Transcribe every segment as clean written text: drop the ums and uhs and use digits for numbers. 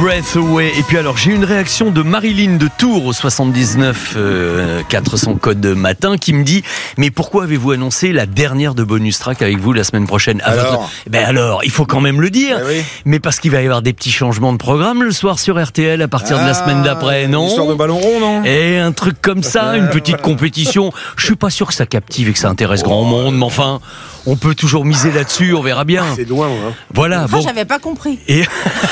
Breath Away. Et puis alors, j'ai une réaction de Marilyn de Tours au 79 400 code matin qui me dit: mais pourquoi avez-vous annoncé la dernière de Bonus Track avec vous la semaine prochaine? Alors, il faut quand même le dire. Oui. Mais parce qu'il va y avoir des petits changements de programme le soir sur RTL à partir de la semaine d'après, non? Histoire de ballon rond, non? Et un truc comme ça, une petite compétition. Je suis pas sûr que ça captive et que ça intéresse grand monde, mais enfin, on peut toujours miser là-dessus, on verra bien. C'est loin, hein. Voilà. Enfin, j'avais pas compris. Et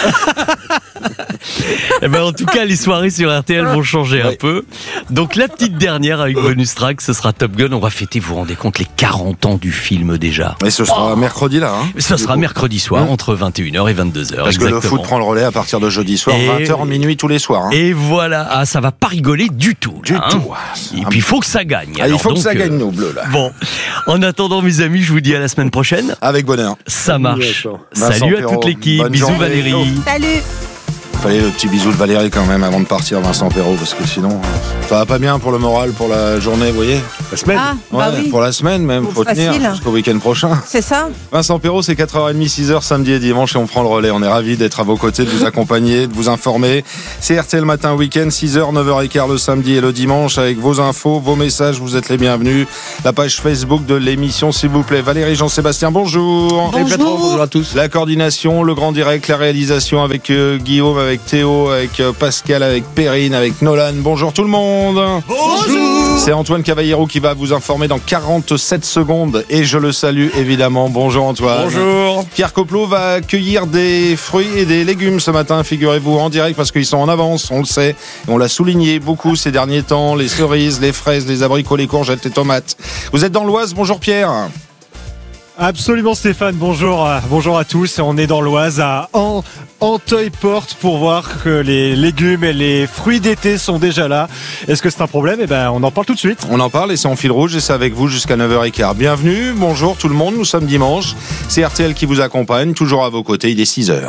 ben en tout cas, les soirées sur RTL vont changer un peu. Donc la petite dernière avec Bonus Track, ce sera Top Gun. On va fêter, vous vous rendez compte, les 40 ans du film déjà. Et ce sera mercredi là, hein. Ce sera mercredi soir entre 21h et 22h. Parce que le foot prend le relais à partir de jeudi soir, 20h, minuit tous les soirs, hein. Et voilà, ça va pas rigoler du tout. Là, Et puis il faut que ça gagne. Il faut que ça gagne, nos bleus là. Bon, en attendant mes amis, je vous dis à la semaine prochaine. Avec bonheur. Ça marche. Vincent Salut à Perrault, toute l'équipe. bonne Bisous journée. Valérie. Salut. Fallait le petit bisou de Valérie quand même avant de partir, Vincent Perrault, parce que sinon ça va pas bien pour le moral, pour la journée, vous voyez. La semaine. Ah, bah oui. Pour la semaine même, faut tenir Facile. jusqu'au week-end prochain. C'est ça. Vincent Perrault, c'est 4h30, 6h samedi et dimanche et on prend le relais. On est ravis d'être à vos côtés, de vous accompagner, de vous informer. C'est RTL Matin Week-end, 6h, 9h15 le samedi et le dimanche avec vos infos, vos messages, vous êtes les bienvenus. La page Facebook de l'émission, s'il vous plaît. Valérie, Jean-Sébastien, bonjour. Bonjour à tous. La coordination, le grand direct, la réalisation avec Guillaume, avec Théo, avec Pascal, avec Perrine, avec Nolan. Bonjour tout le monde. Bonjour. C'est Antoine Cavallero qui va vous informer dans 47 secondes et je le salue évidemment. Bonjour Antoine. Bonjour. Pierre Coplot va cueillir des fruits et des légumes ce matin, figurez-vous, en direct parce qu'ils sont en avance, on le sait. On l'a souligné beaucoup ces derniers temps, les cerises, les fraises, les abricots, les courgettes, les tomates. Vous êtes dans l'Oise, bonjour Pierre. Absolument Stéphane, bonjour à tous. On est dans l'Oise à Anteuil-Porte pour voir que les légumes et les fruits d'été sont déjà là. Est-ce que c'est un problème? Eh ben, on en parle tout de suite. On en parle et c'est en fil rouge et c'est avec vous jusqu'à 9h15. Bienvenue, bonjour tout le monde, nous sommes dimanche. C'est RTL qui vous accompagne, toujours à vos côtés, il est 6h.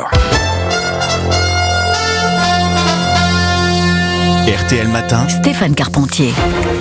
RTL Matin, Stéphane Carpentier.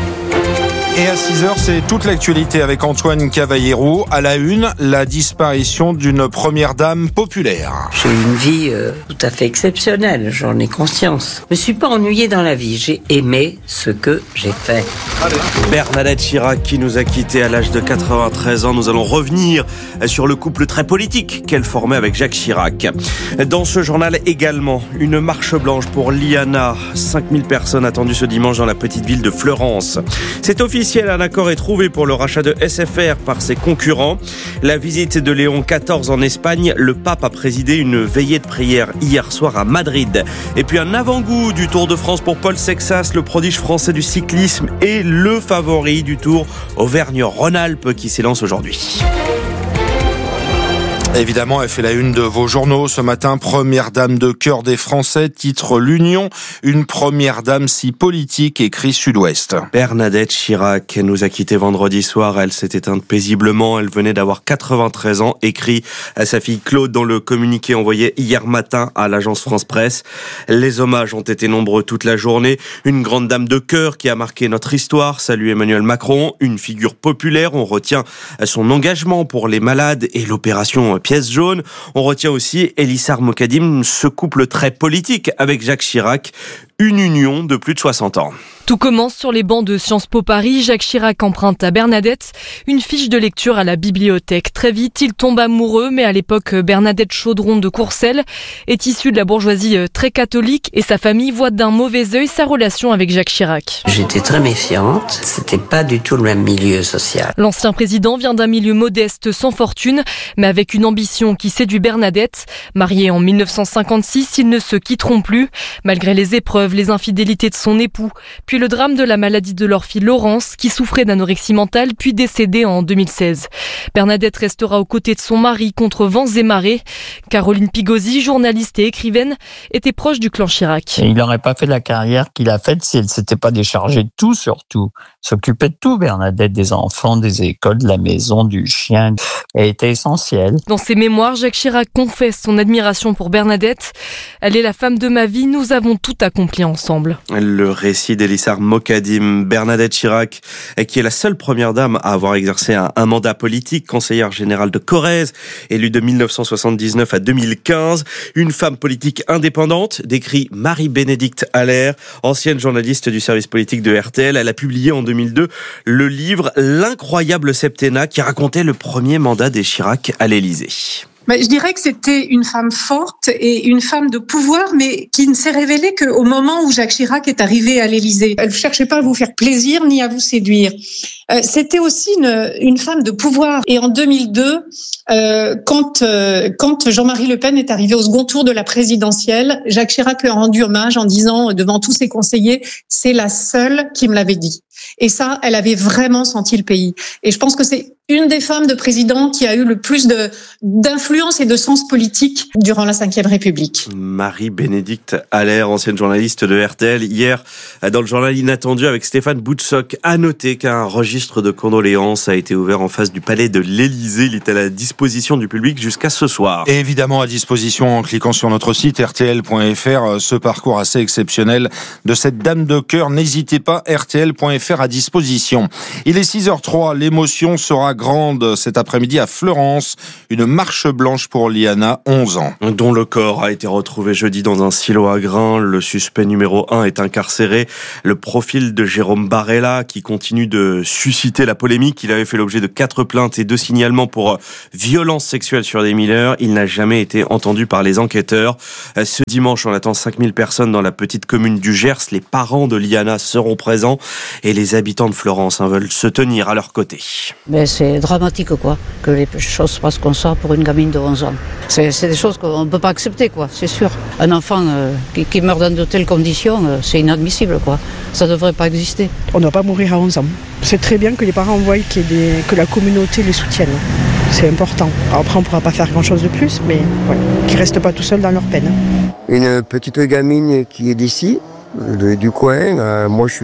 Et à 6h, c'est toute l'actualité avec Antoine Cavallero. À la une, la disparition d'une première dame populaire. J'ai eu une vie tout à fait exceptionnelle, j'en ai conscience. Je me suis pas ennuyée dans la vie, j'ai aimé ce que j'ai fait. Bernadette Chirac qui nous a quittés à l'âge de 93 ans. Nous allons revenir sur le couple très politique qu'elle formait avec Jacques Chirac. Dans ce journal également, une marche blanche pour Liana. 5000 personnes attendues ce dimanche dans la petite ville de Fleurance. C'est officiel, un accord est trouvé pour le rachat de SFR par ses concurrents. La visite de Léon XIV en Espagne, le pape a présidé une veillée de prière hier soir à Madrid. Et puis un avant-goût du Tour de France pour Paul Sexas, le prodige français du cyclisme et le favori du Tour Auvergne-Rhône-Alpes qui s'élance aujourd'hui. Évidemment, elle fait la une de vos journaux ce matin. Première dame de cœur des Français, titre l'Union. Une première dame si politique, écrit Sud-Ouest. Bernadette Chirac nous a quittés vendredi soir. Elle s'est éteinte paisiblement. Elle venait d'avoir 93 ans, écrit à sa fille Claude dans le communiqué envoyé hier matin à l'agence France Presse. Les hommages ont été nombreux toute la journée. Une grande dame de cœur qui a marqué notre histoire. Salut Emmanuel Macron. Une figure populaire. On retient son engagement pour les malades et l'opération Pièce jaune. On retient aussi Elissar Mokadim, ce couple très politique avec Jacques Chirac. Une union de plus de 60 ans. Tout commence sur les bancs de Sciences Po Paris. Jacques Chirac emprunte à Bernadette une fiche de lecture à la bibliothèque. Très vite, il tombe amoureux, mais à l'époque, Bernadette Chaudron de Courcelles est issue de la bourgeoisie très catholique et sa famille voit d'un mauvais œil sa relation avec Jacques Chirac. J'étais très méfiante, c'était pas du tout le même milieu social. L'ancien président vient d'un milieu modeste, sans fortune, mais avec une ambition qui séduit Bernadette. Mariés en 1956, ils ne se quitteront plus, malgré les épreuves, les infidélités de son époux, puis le drame de la maladie de leur fille Laurence, qui souffrait d'anorexie mentale, puis décédée en 2016. Bernadette restera aux côtés de son mari contre vents et marées. Caroline Pigosi, journaliste et écrivaine, était proche du clan Chirac. Et il n'aurait pas fait la carrière qu'il a faite si elle ne s'était pas déchargée de tout, surtout. S'occupait de tout, Bernadette, des enfants, des écoles, de la maison, du chien. Elle était essentielle. Dans ses mémoires, Jacques Chirac confesse son admiration pour Bernadette. Elle est la femme de ma vie, nous avons tout accompli ensemble. Le récit d'Elissar Mokadim, Bernadette Chirac, qui est la seule première dame à avoir exercé un mandat politique, conseillère générale de Corrèze, élue de 1979 à 2015. Une femme politique indépendante, décrit Marie-Bénédicte Allaire, ancienne journaliste du service politique de RTL. Elle a publié en 2002 le livre L'incroyable septennat qui racontait le premier mandat des Chirac à l'Élysée. Je dirais que c'était une femme forte et une femme de pouvoir, mais qui ne s'est révélée qu'au moment où Jacques Chirac est arrivé à l'Élysée. Elle ne cherchait pas à vous faire plaisir ni à vous séduire. C'était aussi une femme de pouvoir. Et en 2002, quand Jean-Marie Le Pen est arrivé au second tour de la présidentielle, Jacques Chirac lui a rendu hommage en disant devant tous ses conseillers, c'est la seule qui me l'avait dit. Et ça, elle avait vraiment senti le pays. Et je pense que c'est une des femmes de président qui a eu le plus d'influence et de sens politique durant la Ve République. Marie-Bénédicte Allaire, ancienne journaliste de RTL, hier dans le journal Inattendu avec Stéphane Boutsock, a noté qu'un registre de condoléances a été ouvert en face du palais de l'Élysée. Il est à la disposition du public jusqu'à ce soir. Et évidemment à disposition en cliquant sur notre site rtl.fr, ce parcours assez exceptionnel de cette dame de cœur. N'hésitez pas, rtl.fr à disposition. Il est 6h03, l'émotion sera grande cet après-midi à Fleurance. Une marche blanche pour Liana, 11 ans. Dont le corps a été retrouvé jeudi dans un silo à grains. Le suspect numéro 1 est incarcéré. Le profil de Jérôme Barella qui continue de susciter la polémique. Il avait fait l'objet de 4 plaintes et 2 signalements pour violences sexuelles sur des mineurs. Il n'a jamais été entendu par les enquêteurs. Ce dimanche, on attend 5000 personnes dans la petite commune du Gers. Les parents de Liana seront présents et les habitants de Fleurance veulent se tenir à leur côté. Mais c'est dramatique, quoi, que les choses se passent comme ça pour une gamine de 11 ans. C'est des choses qu'on ne peut pas accepter, quoi, c'est sûr. Un enfant qui meurt dans de telles conditions, c'est inadmissible, quoi. Ça ne devrait pas exister. On ne doit pas mourir à 11 ans. C'est très bien que les parents voient que la communauté les soutienne. C'est important. Alors après, on ne pourra pas faire grand-chose de plus, mais ouais, qu'ils ne restent pas tout seuls dans leur peine. Une petite gamine qui est d'ici, du coin. Moi, je suis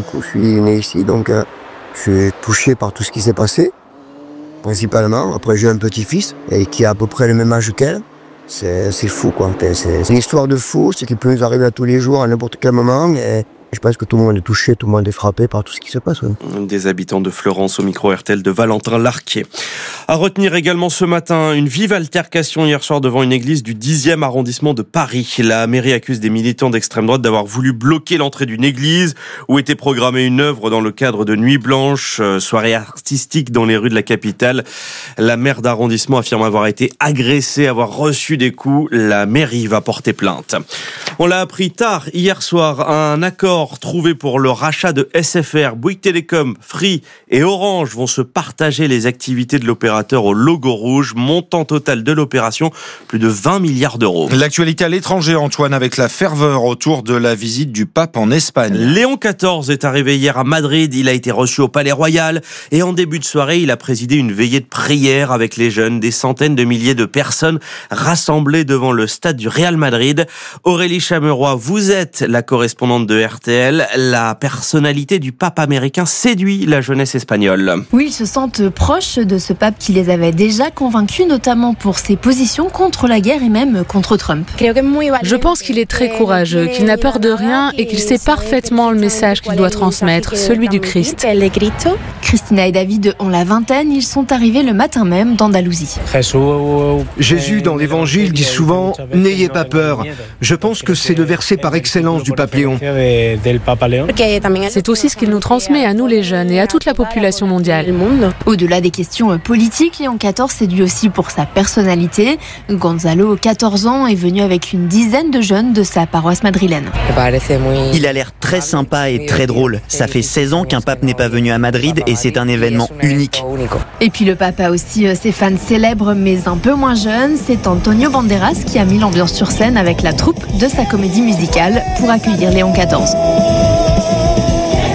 né ici, donc je suis touché par tout ce qui s'est passé, principalement. Après, j'ai un petit-fils qui a à peu près le même âge qu'elle. C'est fou, quoi. C'est une histoire de fou, c'est qui peut nous arriver à tous les jours, à n'importe quel moment. Et je pense que tout le monde est touché, tout le monde est frappé par tout ce qui se passe. Ouais. Des habitants de Fleurance au micro RTL de Valentin Larquier. À retenir également ce matin, une vive altercation hier soir devant une église du 10e arrondissement de Paris. La mairie accuse des militants d'extrême droite d'avoir voulu bloquer l'entrée d'une église où était programmée une œuvre dans le cadre de Nuit Blanche, soirée artistique dans les rues de la capitale. La maire d'arrondissement affirme avoir été agressée, avoir reçu des coups. La mairie va porter plainte. On l'a appris tard hier soir, un accord trouvé pour le rachat de SFR. Bouygues Télécom, Free et Orange vont se partager les activités de l'opérateur au logo rouge. Montant total de l'opération, plus de 20 milliards d'euros. L'actualité à l'étranger, Antoine, avec la ferveur autour de la visite du pape en Espagne. Léon XIV est arrivé hier à Madrid. Il a été reçu au Palais Royal et en début de soirée, il a présidé une veillée de prière avec les jeunes. Des centaines de milliers de personnes rassemblées devant le stade du Real Madrid. Aurélie Chameroy, vous êtes la correspondante de RTL. La personnalité du pape américain séduit la jeunesse espagnole. Oui, ils se sentent proches de ce pape qui les avait déjà convaincus, notamment pour ses positions contre la guerre et même contre Trump. Je pense qu'il est très courageux, qu'il n'a peur de rien et qu'il sait parfaitement le message qu'il doit transmettre, celui du Christ. Christina et David ont la vingtaine, ils sont arrivés le matin même d'Andalousie. Jésus, dans l'Évangile, dit souvent « N'ayez pas peur ». Je pense que c'est le verset par excellence du pape Léon. C'est aussi ce qu'il nous transmet à nous les jeunes et à toute la population mondiale. Au-delà des questions politiques, Léon XIV séduit aussi pour sa personnalité. Gonzalo, 14 ans, est venu avec une dizaine de jeunes de sa paroisse madrilène. Il a l'air très sympa et très drôle. Ça fait 16 ans qu'un pape n'est pas venu à Madrid et c'est un événement unique. Et puis le pape a aussi ses fans célèbres mais un peu moins jeunes. C'est Antonio Banderas qui a mis l'ambiance sur scène avec la troupe de sa comédie musicale pour accueillir Léon XIV.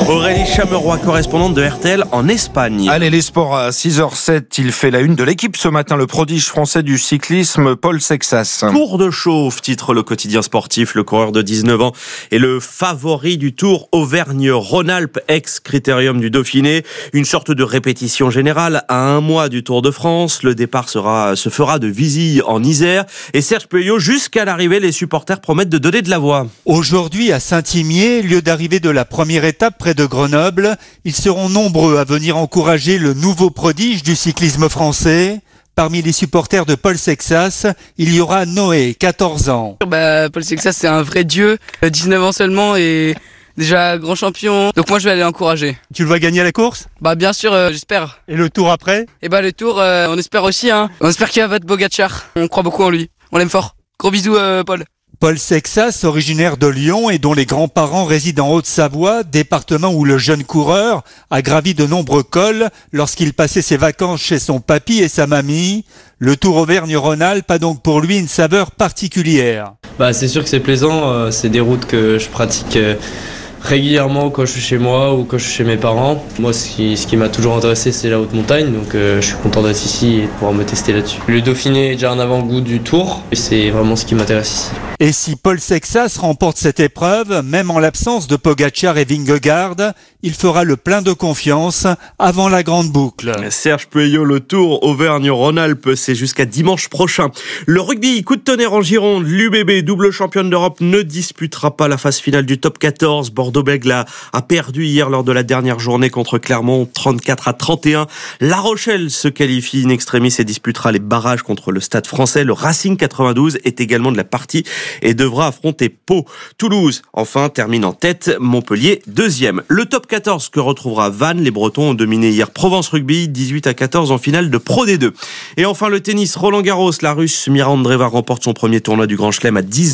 Aurélie Chameroy, correspondante de RTL en Espagne. Allez, les sports à 6h07, il fait la une de l'équipe ce matin, le prodige français du cyclisme, Paul Sexas. Tour de chauffe, titre le quotidien sportif. Le coureur de 19 ans est le favori du Tour Auvergne-Rhône-Alpes, ex-critérium du Dauphiné. Une sorte de répétition générale à un mois du Tour de France. Le départ se fera de Visille en Isère. Et Serge Puyot, jusqu'à l'arrivée, les supporters promettent de donner de la voix. Aujourd'hui, à Saint-Imier, lieu d'arrivée de la première étape près de Grenoble, ils seront nombreux à venir encourager le nouveau prodige du cyclisme français. Parmi les supporters de Paul Sexas, il y aura Noé, 14 ans. Paul Sexas, c'est un vrai dieu, 19 ans seulement et déjà grand champion. Donc moi, je vais aller l'encourager. Tu le vois gagner à la course ? Bien sûr, j'espère. Et le Tour après ? Le Tour, on espère aussi. On espère qu'il va battre Pogacar. On croit beaucoup en lui. On l'aime fort. Gros bisous, Paul. Paul Sexas, originaire de Lyon et dont les grands-parents résident en Haute-Savoie, département où le jeune coureur a gravi de nombreux cols lorsqu'il passait ses vacances chez son papy et sa mamie. Le Tour Auvergne-Rhône-Alpes a donc pour lui une saveur particulière. C'est sûr que c'est plaisant, c'est des routes que je pratique régulièrement quand je suis chez moi ou quand je suis chez mes parents. Moi, ce qui m'a toujours intéressé, c'est la haute montagne, donc je suis content d'être ici et de pouvoir me tester là-dessus. Le Dauphiné est déjà un avant-goût du Tour, et c'est vraiment ce qui m'intéresse ici. Et si Paul Sexas remporte cette épreuve, même en l'absence de Pogacar et Vingegaard, il fera le plein de confiance avant la grande boucle. Serge Puyot, le Tour Auvergne-Rhône-Alpes, c'est jusqu'à dimanche prochain. Le rugby, coup de tonnerre en Gironde, l'UBB, double championne d'Europe, ne disputera pas la phase finale du top 14. Bordeaux-Bègles a perdu hier lors de la dernière journée contre Clermont, 34-31. La Rochelle se qualifie in extremis et disputera les barrages contre le Stade français. Le Racing 92 est également de la partie et devra affronter Pau. Toulouse, enfin, termine en tête. Montpellier, deuxième. Le top 14 que retrouvera Vannes. Les Bretons ont dominé hier Provence Rugby, 18-14 en finale de Pro D2. Et enfin, le tennis, Roland Garros. La Russe Mira Andreeva remporte son premier tournoi du Grand Chelem à 19.